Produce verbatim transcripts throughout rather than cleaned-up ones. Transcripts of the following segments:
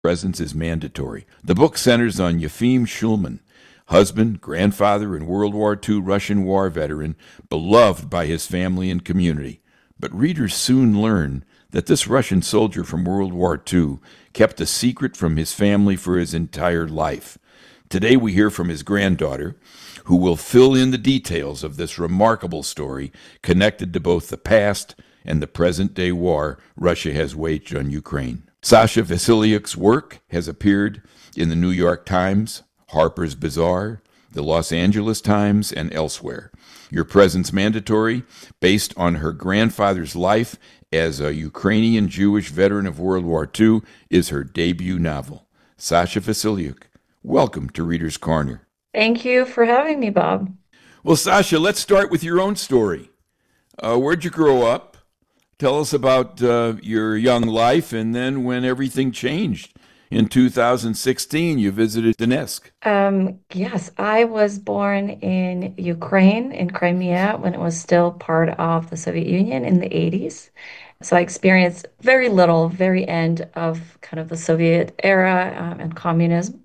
Presence is mandatory. The book centers on Yefim Shulman, husband, grandfather, and World War two Russian war veteran, beloved by his family and community. But readers soon learn that this Russian soldier from World War two kept a secret from his family for his entire life. Today we hear from his granddaughter, who will fill in the details of this remarkable story connected to both the past and the present day war Russia has waged on Ukraine. Sasha Vasyliuk's work has appeared in the New York Times, Harper's Bazaar, the Los Angeles Times, and elsewhere. Your Presence Mandatory, based on her grandfather's life as a Ukrainian Jewish veteran of World War two, is her debut novel. Sasha Vasyliuk, welcome to Reader's Corner. Thank you for having me, Bob. Well, Sasha, let's start with your own story. Uh, where'd you grow up? Tell us about uh, your young life, and then when everything changed. In two thousand sixteen, you visited Donetsk. Um, yes, I was born in Ukraine, in Crimea, when it was still part of the Soviet Union in the eighties. So I experienced very little, very end of kind of the Soviet era um, and communism.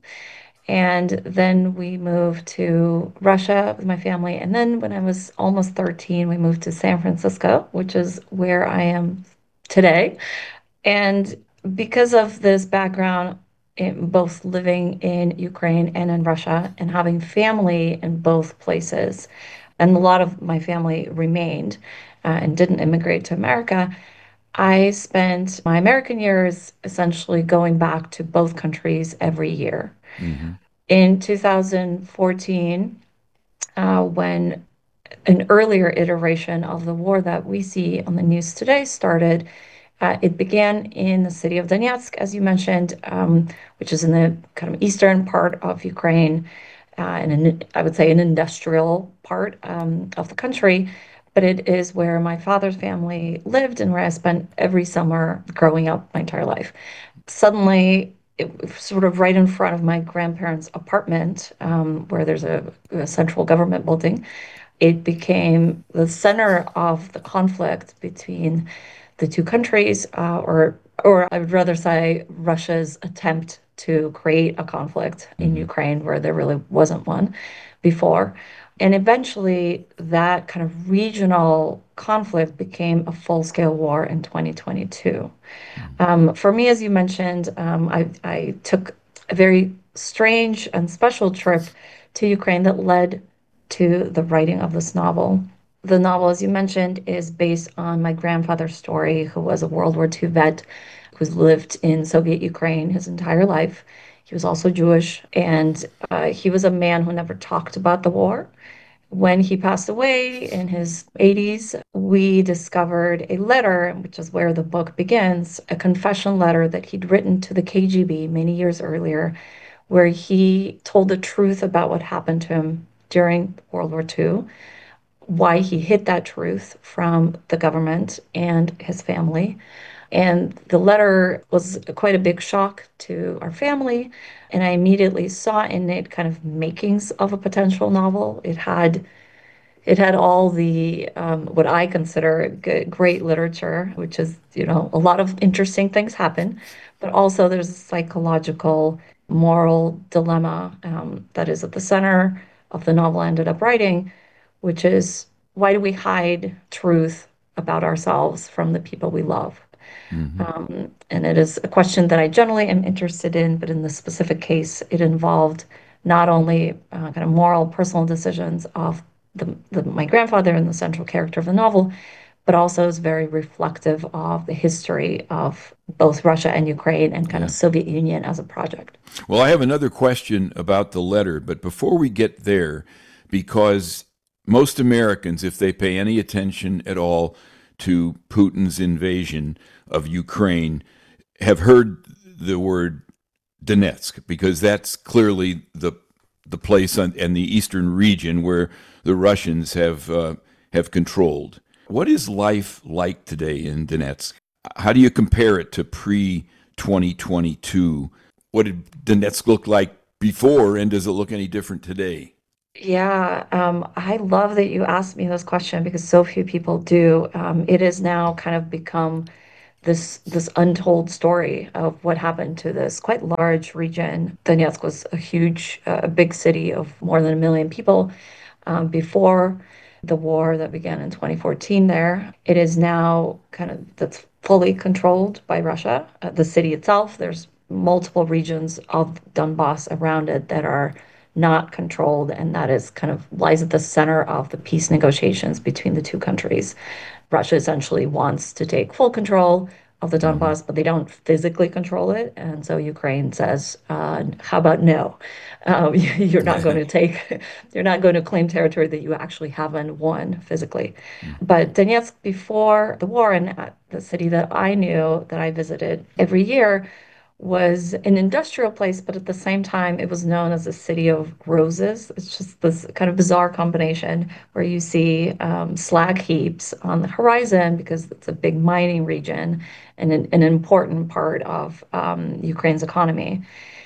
And then we moved to Russia with my family. And then when I was almost thirteen, we moved to San Francisco, which is where I am today. And because of this background, in both living in Ukraine and in Russia and having family in both places, and a lot of my family remained uh, and didn't immigrate to America, I spent my American years essentially going back to both countries every year. Mm-hmm. In two thousand fourteen, uh, when an earlier iteration of the war that we see on the news today started, uh, it began in the city of Donetsk, as you mentioned, um, which is in the kind of eastern part of Ukraine, uh, and an, I would say an industrial part um, of the country. But it is where my father's family lived and where I spent every summer growing up my entire life. Suddenly, it was sort of right in front of my grandparents' apartment, um, where there's a, a central government building. It became the center of the conflict between the two countries, uh, or or I would rather say Russia's attempt to create a conflict in Mm-hmm. Ukraine where there really wasn't one before. And eventually, that kind of regional conflict became a full-scale war in twenty twenty-two. Um, for me, as you mentioned, um, I, I took a very strange and special trip to Ukraine that led to the writing of this novel. The novel, as you mentioned, is based on my grandfather's story, who was a World War two vet who's lived in Soviet Ukraine his entire life. He was also Jewish, and uh, he was a man who never talked about the war. When he passed away in his eighties, we discovered a letter, which is where the book begins, a confession letter that he'd written to the K G B many years earlier, where he told the truth about what happened to him during World War two, why he hid that truth from the government and his family. And the letter was quite a big shock to our family. And I immediately saw in it kind of makings of a potential novel. It had it had all the um, what I consider g- great literature, which is, you know, a lot of interesting things happen, but also there's a psychological, moral dilemma um, that is at the center of the novel I ended up writing, which is why do we hide truth about ourselves from the people we love? Mm-hmm. Um, and it is a question that I generally am interested in, but in this specific case, it involved not only uh, kind of moral, personal decisions of the, the, my grandfather and the central character of the novel, but also is very reflective of the history of both Russia and Ukraine and kind of Yeah. Soviet Union as a project. Well, I have another question about the letter, but before we get there, because most Americans, if they pay any attention at all to Putin's invasion of Ukraine, have heard the word Donetsk, because that's clearly the the place on, and the eastern region where the Russians have uh, have controlled. What is life like today in Donetsk? How do you compare it to pre twenty twenty-two? What did Donetsk look like before, and does it look any different today? Yeah, um, I love that you asked me this question because so few people do. Um, it has now kind of become this this untold story of what happened to this quite large region. Donetsk was a huge, uh, a big city of more than a million people um, before the war that began in twenty fourteen there. It is now kind of that's fully controlled by Russia. Uh, the city itself, there's multiple regions of Donbass around it that are not controlled, and that is kind of lies at the center of the peace negotiations between the two countries. Russia essentially wants to take full control of the Hmm. Donbass, but they don't physically control it. And so Ukraine says, uh, how about no? Um, you're not going to take, you're not going to claim territory that you actually haven't won physically. But Donetsk, before the war, and uh, the city that I knew that I visited every year, was an industrial place, but at the same time, it was known as a city of roses. It's just this kind of bizarre combination where you see um, slag heaps on the horizon because it's a big mining region and an, an important part of um, Ukraine's economy.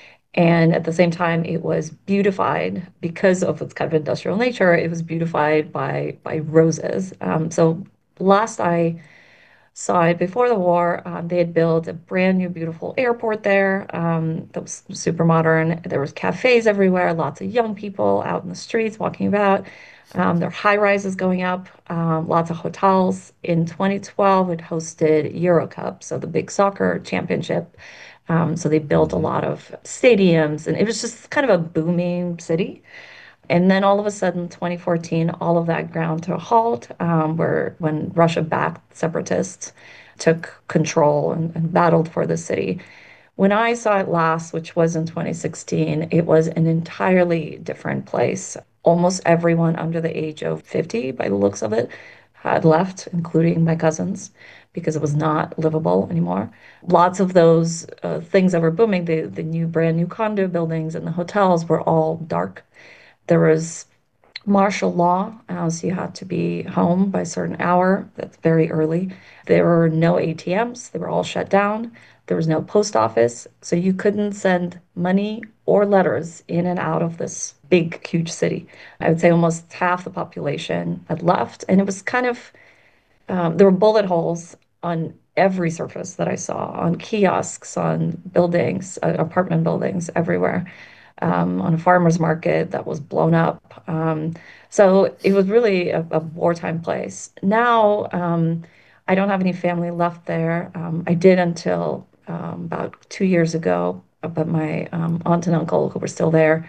And at the same time, it was beautified because of its kind of industrial nature. It was beautified by by roses. Um, so last I side before the war, um, they had built a brand new, beautiful airport there um, that was super modern. There was cafes everywhere, lots of young people out in the streets walking about. Um, there are high rises going up, um, lots of hotels. In twenty twelve, it hosted Eurocup, so the big soccer championship. Um, so they built a Hmm. lot of stadiums, and it was just kind of a booming city. And then all of a sudden, twenty fourteen, all of that ground to a halt, um, where when Russia-backed separatists took control and, and battled for the city. When I saw it last, which was in twenty sixteen, it was an entirely different place. Almost everyone under the age of fifty, by the looks of it, had left, including my cousins, because it was not livable anymore. Lots of those uh, things that were booming, the, the new brand new condo buildings and the hotels were all dark. There was martial law, uh, so you had to be home by a certain hour. That's very early. There were no A T Ms, they were all shut down. There was no post office, so you couldn't send money or letters in and out of this big, huge city. I would say almost half the population had left, and it was kind of um, there were bullet holes on every surface that I saw, on kiosks, on buildings, uh, apartment buildings everywhere, um, on a farmer's market that was blown up. Um, so it was really a, a wartime place. Now, um, I don't have any family left there. Um, I did until um, about two years ago, but my um, aunt and uncle, who were still there,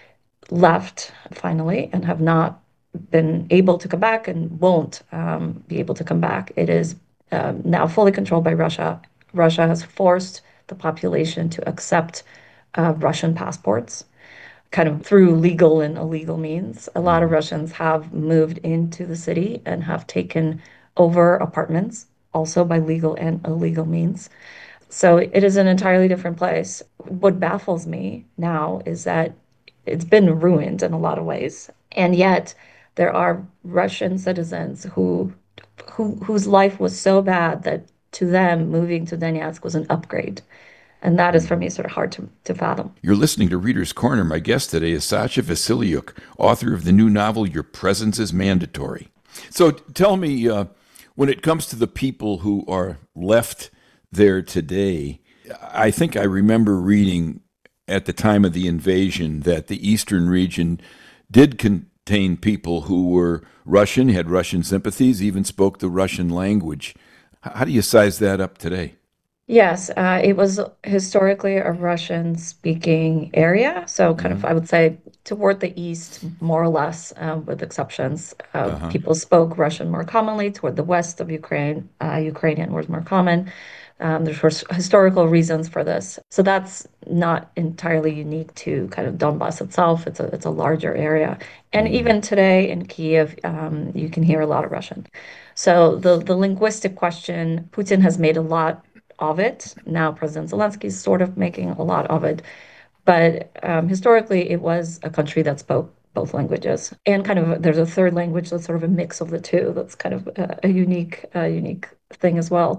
left finally and have not been able to come back and won't um, be able to come back. It is um, now fully controlled by Russia. Russia has forced the population to accept uh, Russian passports, kind of through legal and illegal means. A lot of Hmm. Russians have moved into the city and have taken over apartments, also by legal and illegal means. So it is an entirely different place. What baffles me now is that it's been ruined in a lot of ways. And yet there are Russian citizens who who whose life was so bad that to them moving to Donetsk was an upgrade. And that is for me sort of hard to, to fathom. You're listening to Reader's Corner. My guest today is Sasha Vasiliuk, author of the new novel Your Presence is Mandatory. So tell me, uh, when it comes to the people who are left there today, I think I remember reading at the time of the invasion that the eastern region did contain people who were Russian, had Russian sympathies, even spoke the Russian language. How do you size that up today? Yes, uh, it was historically a Russian-speaking area. So, kind of, Hmm. I would say toward the east, more or less, um, with exceptions. Uh, Uh-huh. people spoke Russian more commonly. Toward the west of Ukraine, uh, Ukrainian was more common. Um, there's his- historical reasons for this. So that's not entirely unique to kind of Donbass itself. It's a it's a larger area. And Hmm. even today in Kiev, um, you can hear a lot of Russian. So the the linguistic question, Putin has made a lot of it. Now President Zelensky is sort of making a lot of it. But um, historically, it was a country that spoke both languages. And kind of there's a third language that's sort of a mix of the two. That's kind of a, a unique, a unique thing as well.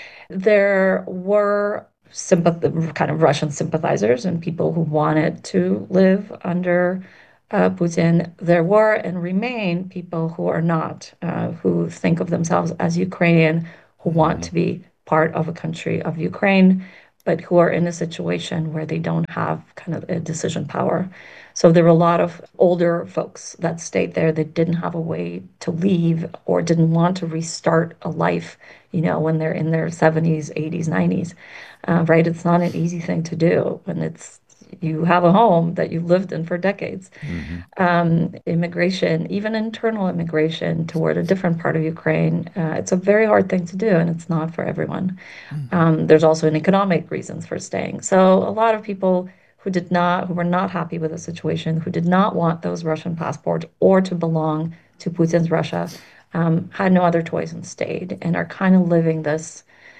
There were sympath kind of Russian sympathizers and people who wanted to live under uh, Putin. There were and remain people who are not, uh, who think of themselves as Ukrainian, who want Hmm. to be part of a country of Ukraine, but who are in a situation where they don't have kind of a decision power. So there were a lot of older folks that stayed there that didn't have a way to leave or didn't want to restart a life, you know, when they're in their seventies, eighties, nineties. Uh, right? It's not an easy thing to do when it's you have a home that you've lived in for decades. Hmm. Um, immigration, even internal immigration toward a different part of Ukraine, uh, it's a very hard thing to do, and it's not for everyone. Hmm. Um, there's also an economic reasons for staying. So a lot of people who did not, who were not happy with the situation, who did not want those Russian passports or to belong to Putin's Russia, um, had no other choice and stayed, and are kind of living this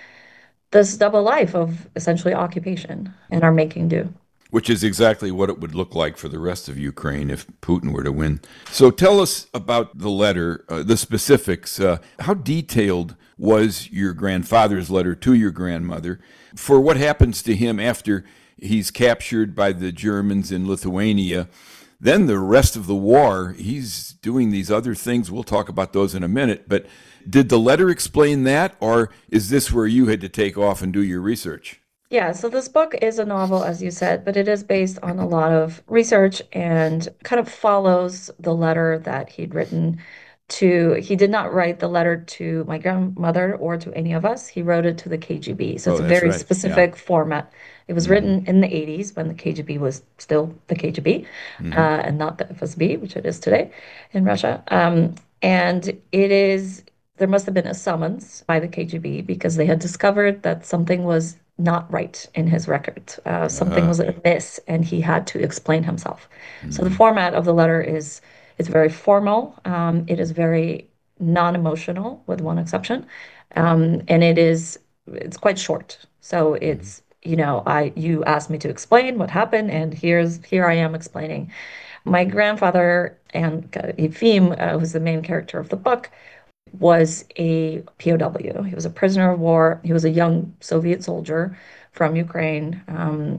this double life of essentially occupation and are making do. Which is exactly what it would look like for the rest of Ukraine if Putin were to win. So tell us about the letter, uh, the specifics. Uh, how detailed was your grandfather's letter to your grandmother for what happens to him after he's captured by the Germans in Lithuania? Then the rest of the war, he's doing these other things. We'll talk about those in a minute. But did the letter explain that, or is this where you had to take off and do your research? Yeah, so this book is a novel, as you said, but it is based on a lot of research and kind of follows the letter that he'd written to, he did not write the letter to my grandmother or to any of us. He wrote it to the K G B. So Oh, it's a that's very right. Yeah. specific format. It was Hmm. written in the eighties when the K G B was still the K G B, uh, Hmm. and not the F S B, which it is today in Russia. Um, and it is, there must have been a summons by the K G B because they had discovered that something was not right in his record. Uh, something Uh, was amiss, and he had to explain himself. So the hmm. format of the letter is it's very formal. Um, it is very non-emotional, with one exception, um, and it is it's quite short. So Hmm. it's you know I you asked me to explain what happened, and here's here I am explaining. My grandfather and uh, Efim, uh, who's the main character of the book, was a P O W. He was a prisoner of war. He was a young Soviet soldier from Ukraine um,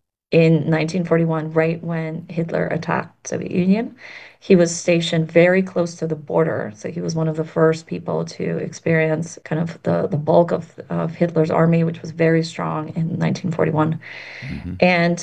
in nineteen forty-one, right when Hitler attacked Soviet Union. He was stationed very close to the border, so he was one of the first people to experience kind of the, the bulk of, of Hitler's army, which was very strong in nineteen forty-one. Hmm. And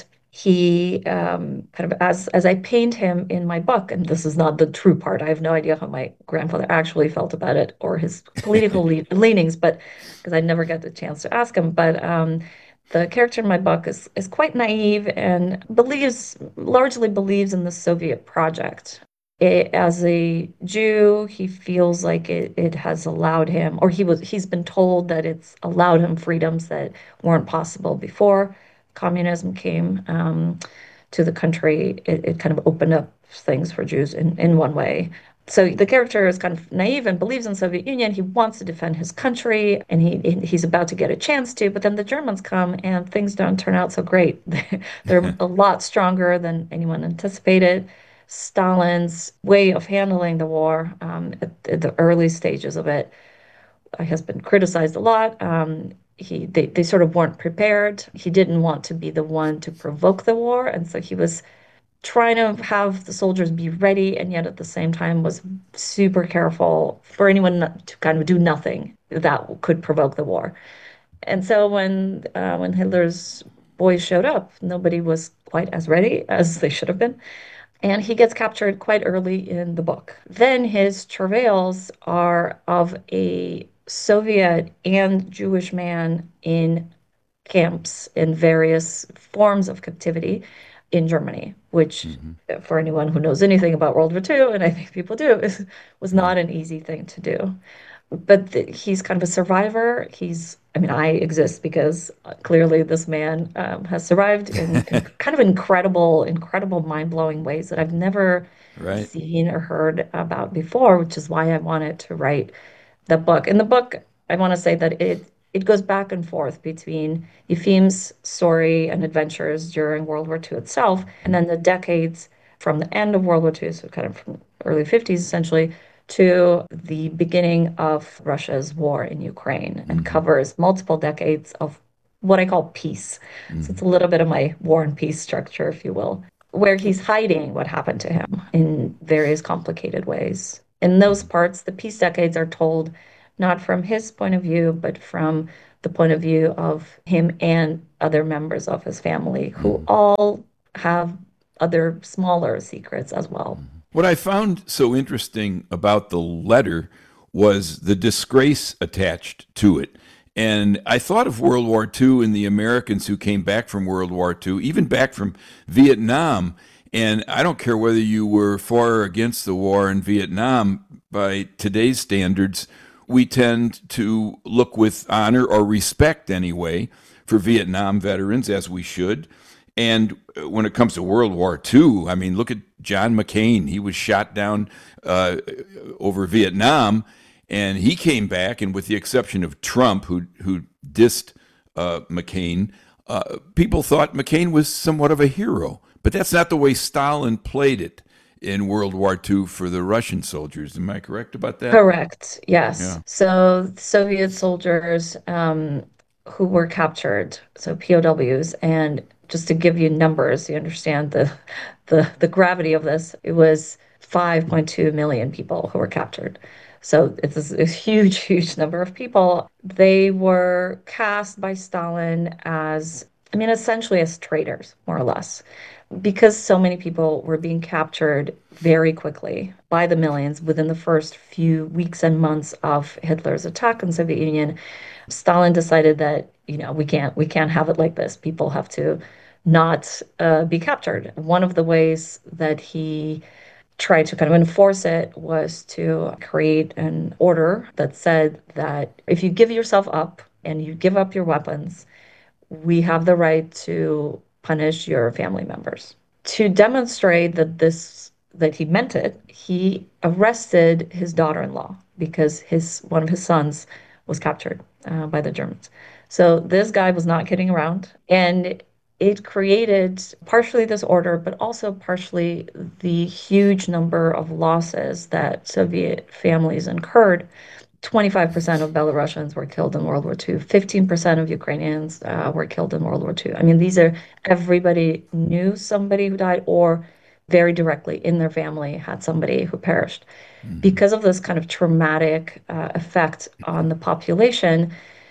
he um, kind of, as as I paint him in my book, and this is not the true part. I have no idea how my grandfather actually felt about it or his political le leanings, but because I never get the chance to ask him. But um, the character in my book is is quite naive and believes largely believes in the Soviet project. It, as a Jew, he feels like it, it has allowed him, or he was he's been told that it's allowed him freedoms that weren't possible before communism came um, to the country. It, it kind of opened up things for Jews in, in one way. So the character is kind of naive and believes in Soviet Union. He wants to defend his country, and he he's about to get a chance to. But then the Germans come, and things don't turn out so great. They're a lot stronger than anyone anticipated. Stalin's way of handling the war um, at, at the early stages of it has been criticized a lot. Um, he they, they sort of weren't prepared. He didn't want to be the one to provoke the war, and so he was trying to have the soldiers be ready, and yet at the same time was super careful for anyone not to kind of do nothing that could provoke the war. And so when uh, when Hitler's boys showed up, nobody was quite as ready as they should have been. And he gets captured quite early in the book. Then his travails are of a Soviet and Jewish man in camps in various forms of captivity in Germany, which, Hmm. for anyone who knows anything about World War Two, and I think people do, is, was Yeah. not an easy thing to do. But th he's kind of a survivor. He's, I mean, I exist because uh, clearly this man um, has survived in, in kind of incredible, incredible, mind-blowing ways that I've never Right. seen or heard about before, which is why I wanted to write the book. In the book, I want to say that it it goes back and forth between Yefim's story and adventures during World War Two itself, and then the decades from the end of World War Two, so kind of from early fifties essentially, to the beginning of Russia's war in Ukraine, and Hmm. covers multiple decades of what I call peace. So it's Hmm. a little bit of my war and peace structure, if you will, where he's hiding what happened to him in various complicated ways. In those parts, the peace decades are told not from his point of view, but from the point of view of him and other members of his family who Mhm. all have other smaller secrets as well. What I found so interesting about the letter was the disgrace attached to it. And I thought of World War Two and the Americans who came back from World War Two, even back from Vietnam. And I don't care whether you were for or against the war in Vietnam, by today's standards, we tend to look with honor or respect anyway for Vietnam veterans, as we should. And when it comes to World War Two, I mean, look at John McCain. He was shot down uh, over Vietnam, and he came back. And with the exception of Trump, who who dissed uh, McCain, uh, people thought McCain was somewhat of a hero. But that's not the way Stalin played it in World War Two for the Russian soldiers. Am I correct about that? Correct. Yes. Yeah. So Soviet soldiers um, who were captured, so P O Ws, and just to give you numbers, you understand the the the gravity of this. It was five point two million people who were captured. So it's a, a huge, huge number of people. They were cast by Stalin as, I mean, essentially as traitors, more or less, because so many people were being captured very quickly by the millions within the first few weeks and months of Hitler's attack on the Soviet Union. Stalin decided that, you know, we can't we can't have it like this. People have to not uh, be captured. One of the ways that he tried to kind of enforce it was to create an order that said that if you give yourself up and you give up your weapons, we have the right to punish your family members. To demonstrate that this that he meant it, he arrested his daughter-in-law because his one of his sons was captured uh, by the Germans. So this guy was not kidding around, and it created partially this order, but also partially the huge number of losses that Soviet families incurred. twenty-five percent of Belarusians were killed in World War Two. fifteen percent of Ukrainians uh, were killed in World War Two. I mean, these are everybody knew somebody who died or very directly in their family had somebody who perished. Hmm. Because of this kind of traumatic uh, effect on the population,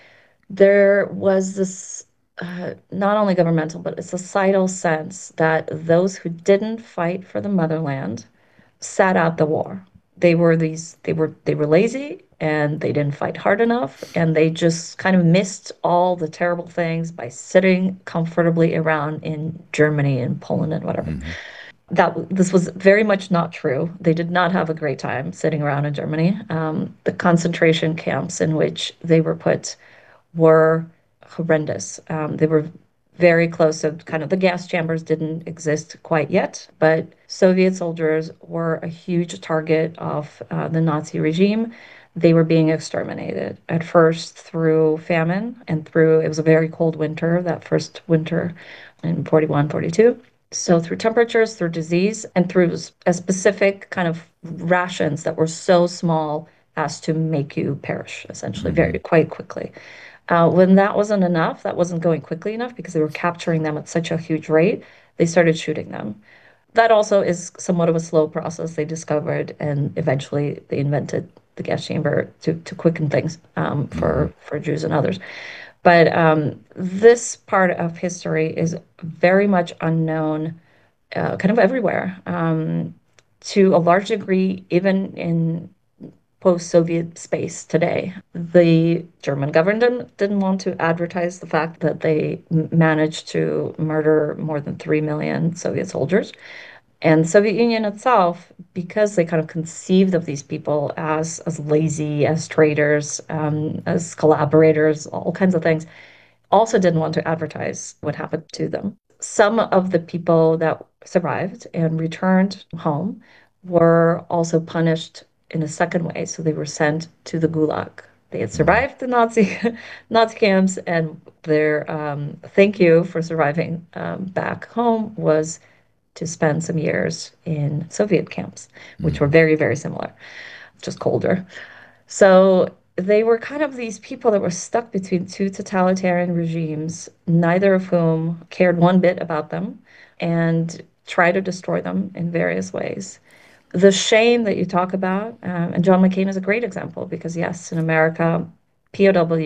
there was this uh, not only governmental, but a societal sense that those who didn't fight for the motherland sat out the war. They were these they were they were lazy and they didn't fight hard enough and they just kind of missed all the terrible things by sitting comfortably around in Germany and Poland and whatever. Hmm. That this was very much not true. They did not have a great time sitting around in Germany. Um, the concentration camps in which they were put were horrendous. Um, they were very close to kind of the gas chambers didn't exist quite yet, but Soviet soldiers were a huge target of uh, the Nazi regime. They were being exterminated at first through famine and through, it was a very cold winter, that first winter in forty-one, forty-two. So through temperatures, through disease, and through a specific kind of rations that were so small as to make you perish, essentially, Hmm. very quite quickly. Uh, when that wasn't enough, that wasn't going quickly enough because they were capturing them at such a huge rate, they started shooting them. That also is somewhat of a slow process. They discovered and eventually they invented the gas chamber to, to quicken things um, Hmm. for, for Jews and others. But um, this part of history is very much unknown uh, kind of everywhere. Um, to a large degree, even in post-Soviet space today. The German government didn't want to advertise the fact that they managed to murder more than three million Soviet soldiers. And Soviet Union itself, because they kind of conceived of these people as as lazy, as traitors, um, as collaborators, all kinds of things, also didn't want to advertise what happened to them. Some of the people that survived and returned home were also punished in a second way. So they were sent to the Gulag. They had Hmm. survived the Nazi Nazi camps, and their um, thank you for surviving um, back home was to spend some years in Soviet camps, which were Hmm. very, very similar, just colder. So they were kind of these people that were stuck between two totalitarian regimes, neither of whom cared one bit about them and tried to destroy them in various ways. The shame that you talk about, um, and John McCain is a great example because, yes, in America, P O Ws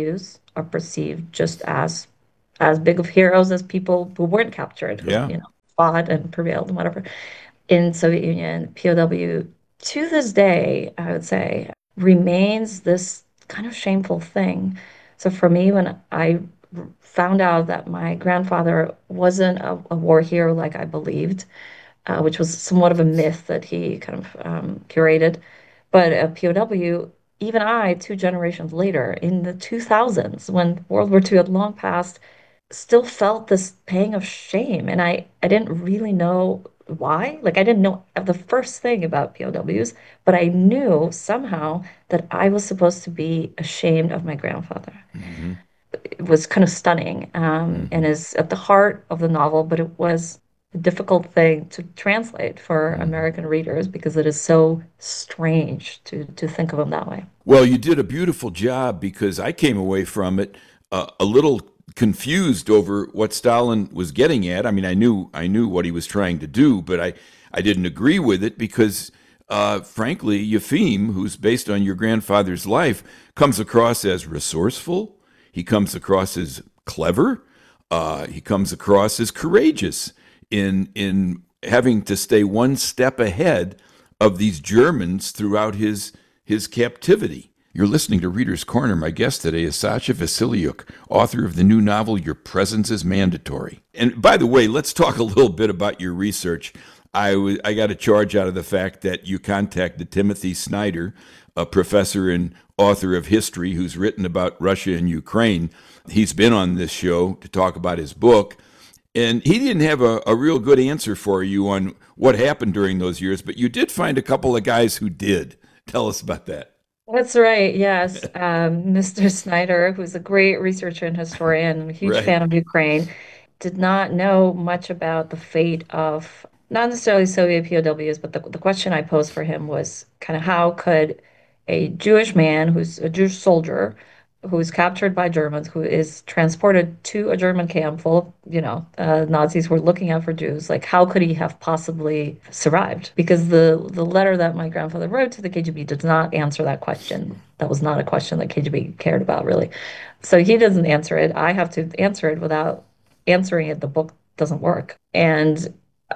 are perceived just as as big of heroes as people who weren't captured, who, Yeah. you know, fought and prevailed and whatever. In Soviet Union, P O W to this day, I would say, remains this kind of shameful thing. So for me, when I found out that my grandfather wasn't a, a war hero like I believed, uh, which was somewhat of a myth that he kind of um, curated, but a P O W, even I, two generations later, in the two thousands, when World War two had long passed, still felt this pang of shame. And I, I didn't really know why. Like, I didn't know the first thing about P O Ws, but I knew somehow that I was supposed to be ashamed of my grandfather. Hmm. It was kind of stunning, um, and Hmm. is at the heart of the novel, but it was a difficult thing to translate for Hmm. American readers because it is so strange to, to think of him that way. Well, you did a beautiful job because I came away from it uh, a little confused over what Stalin was getting at. I mean, I knew I knew what he was trying to do, but I I didn't agree with it because, uh, frankly, Yefim, who's based on your grandfather's life, comes across as resourceful. He comes across as clever. Uh, he comes across as courageous in in having to stay one step ahead of these Germans throughout his his captivity. You're listening to Reader's Corner. My guest today is Sasha Vasiliuk, author of the new novel Your Presence is Mandatory. And by the way, let's talk a little bit about your research. I, w- I got a charge out of the fact that you contacted Timothy Snyder, a professor and author of history who's written about Russia and Ukraine. He's been on this show to talk about his book. And he didn't have a, a real good answer for you on what happened during those years, but you did find a couple of guys who did. Tell us about that. That's right. Yes. Um, Mister Snyder, who's a great researcher and historian, a huge Right. fan of Ukraine, did not know much about the fate of not necessarily Soviet P O Ws, but the, the question I posed for him was kind of how could a Jewish man who's a Jewish soldier who's captured by Germans, who is transported to a German camp full of, you know, uh, Nazis who were looking out for Jews, like how could he have possibly survived? Because the the letter that my grandfather wrote to the K G B did not answer that question. That was not a question that K G B cared about, really. So he doesn't answer it. I have to answer it without answering it. The book doesn't work. And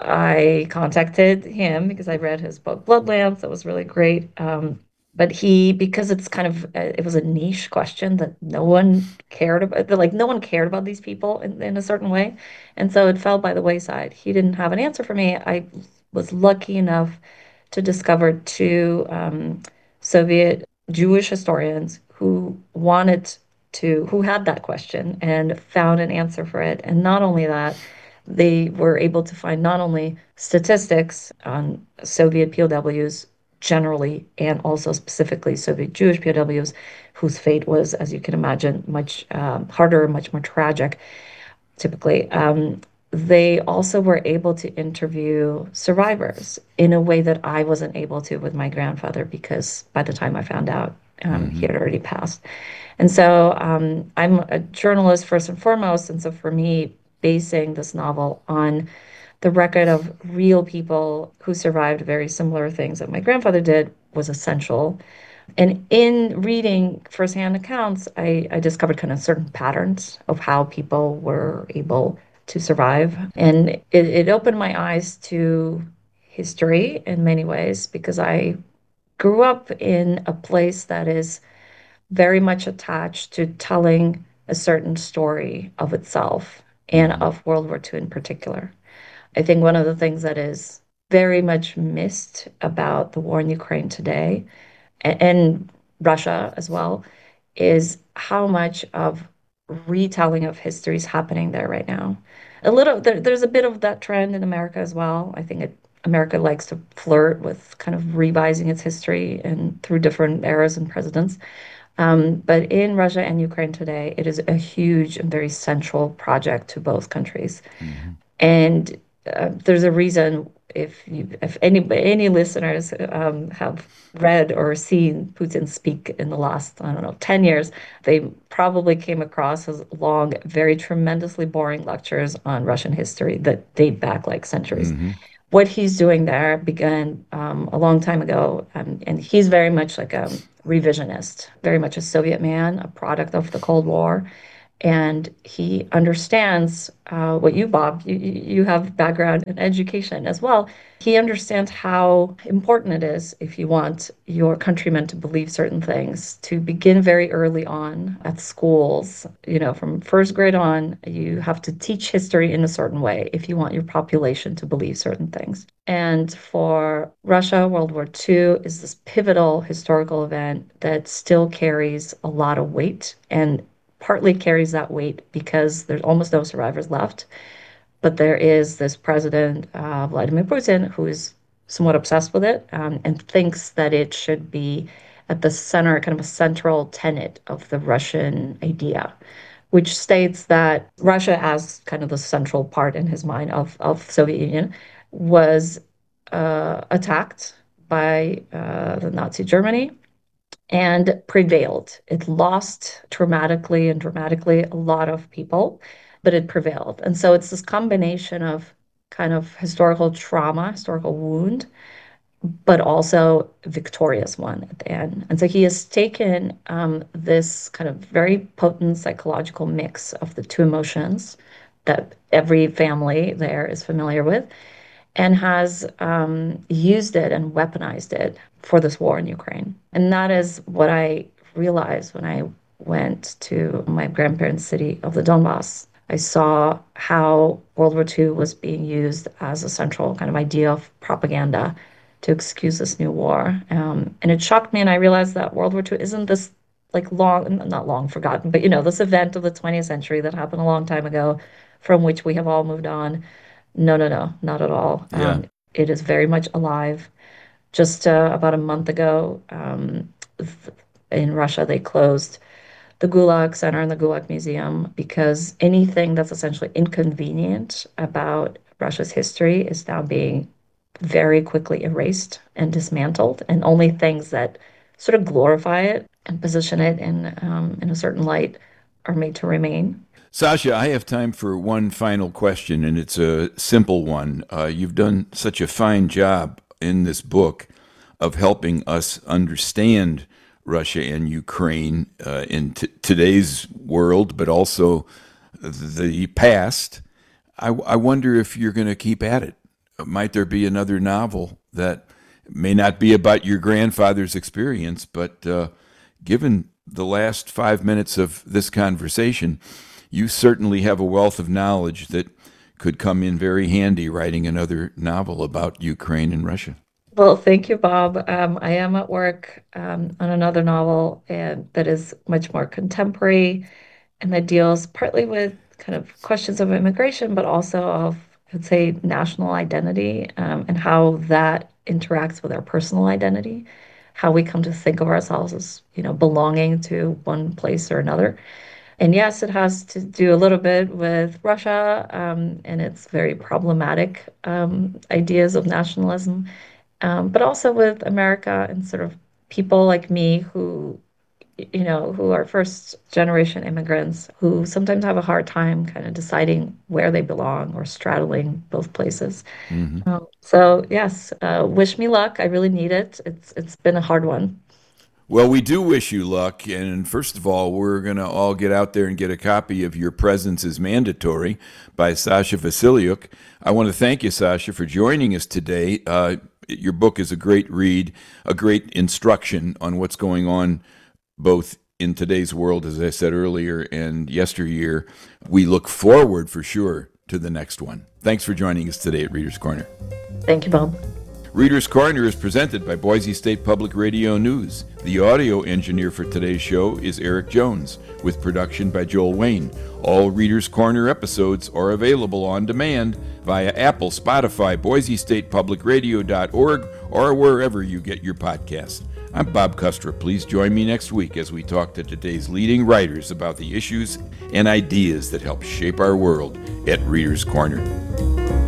I contacted him because I read his book Bloodlands. That was really great. Um, but he, because it's kind of, uh, it was a niche question that no one cared about, like no one cared about these people in, in a certain way. And so it fell by the wayside. He didn't have an answer for me. I was lucky enough to discover two um, Soviet Jewish historians who wanted to, who had that question and found an answer for it. And not only that, they were able to find not only statistics on Soviet P O Ws generally and also specifically Soviet Jewish P O Ws, whose fate was, as you can imagine, much um, harder, much more tragic, typically. Um, they also were able to interview survivors in a way that I wasn't able to with my grandfather because by the time I found out, um, he Hmm. had already passed. And so um, I'm a journalist first and foremost. And so for me, basing this novel on the record of real people who survived very similar things that my grandfather did was essential. And in reading firsthand accounts, I, I discovered kind of certain patterns of how people were able to survive. And it, it opened my eyes to history in many ways because I grew up in a place that is very much attached to telling a certain story of itself and Hmm. of World War two in particular. I think one of the things that is very much missed about the war in Ukraine today and, and Russia as well is how much of retelling of history is happening there right now. A little there, there's a bit of that trend in America as well. I think it, America likes to flirt with kind of revising its history and through different eras and presidents. Um, but in Russia and Ukraine today, it is a huge and very central project to both countries. Hmm. And uh, there's a reason if you, if any any listeners um, have read or seen Putin speak in the last, I don't know, ten years, they probably came across his long, very tremendously boring lectures on Russian history that date back like centuries. Hmm. What he's doing there began um, a long time ago, um, and he's very much like a revisionist, very much a Soviet man, a product of the Cold War. And he understands uh, what you, Bob, you, you have background in education as well. He understands how important it is if you want your countrymen to believe certain things, to begin very early on at schools. You know, from first grade on, you have to teach history in a certain way if you want your population to believe certain things. And for Russia, World War Two is this pivotal historical event that still carries a lot of weight, and partly carries that weight because there's almost no survivors left. But there is this president, uh, Vladimir Putin, who is somewhat obsessed with it um, and thinks that it should be at the center, kind of a central tenet of the Russian idea, which states that Russia, as kind of the central part in his mind of, of Soviet Union, was uh, attacked by uh, the Nazi Germany and prevailed. It lost traumatically and dramatically a lot of people, but it prevailed. And so it's this combination of kind of historical trauma, historical wound, but also victorious one at the end. And so he has taken um, this kind of very potent psychological mix of the two emotions that every family there is familiar with, and has um, used it and weaponized it for this war in Ukraine. And that is what I realized when I went to my grandparents' city of the Donbass. I saw how World War Two was being used as a central kind of idea of propaganda to excuse this new war. Um, and it shocked me, and I realized that World War Two isn't this like long, not long forgotten, but you know, this event of the twentieth century that happened a long time ago, from which we have all moved on. No, no, no, not at all. Yeah. Um, it is very much alive. Just uh, about a month ago, um, in Russia, they closed the Gulag Center and the Gulag Museum because anything that's essentially inconvenient about Russia's history is now being very quickly erased and dismantled, and only things that sort of glorify it and position it in um, in a certain light are made to remain. Sasha, I have time for one final question, and it's a simple one. Uh, you've done such a fine job in this book of helping us understand Russia and Ukraine uh, in t- today's world, but also the past. I, I wonder if you're going to keep at it. Might there be another novel that may not be about your grandfather's experience, but uh, given the last five minutes of this conversation, you certainly have a wealth of knowledge that could come in very handy writing another novel about Ukraine and Russia. Well, thank you, Bob. Um, I am at work um, on another novel and that is much more contemporary and that deals partly with kind of questions of immigration, but also of, I'd say, national identity um, and how that interacts with our personal identity, how we come to think of ourselves as, you know, belonging to one place or another. And yes, it has to do a little bit with Russia um, and its very problematic um, ideas of nationalism, um, but also with America and sort of people like me who, you know, who are first generation immigrants who sometimes have a hard time kind of deciding where they belong or straddling both places. Mm-hmm. Um, so yes, uh, wish me luck. I really need it. It's it's been a hard one. Well, we do wish you luck. And first of all, we're going to all get out there and get a copy of Your Presence is Mandatory by Sasha Vasylyuk. I want to thank you, Sasha, for joining us today. Uh, your book is a great read, a great instruction on what's going on both in today's world, as I said earlier, and yesteryear. We look forward for sure to the next one. Thanks for joining us today at Reader's Corner. Thank you, Bob. Reader's Corner is presented by Boise State Public Radio News. The audio engineer for today's show is Eric Jones, with production by Joel Wayne. All Reader's Corner episodes are available on demand via Apple, Spotify, Boise State Public Radio dot org, or wherever you get your podcasts. I'm Bob Kustra. Please join me next week as we talk to today's leading writers about the issues and ideas that help shape our world at Reader's Corner.